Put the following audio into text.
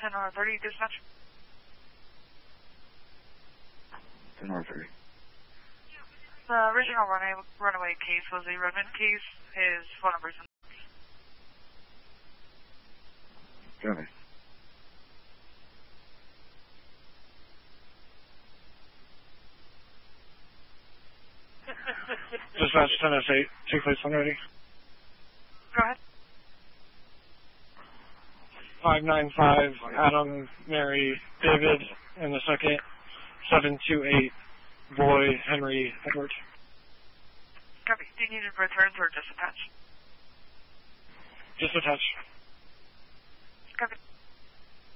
10-30, dispatch. 10-30. The original runaway case was a Redmond case. His phone number is in. Johnny. Dispatch 10-8, take place when ready. Go ahead. 595, Adam, Mary, David, and the second, 728, Boy, Henry, Edward. Copy. Do you need returns or just attach? Just attach.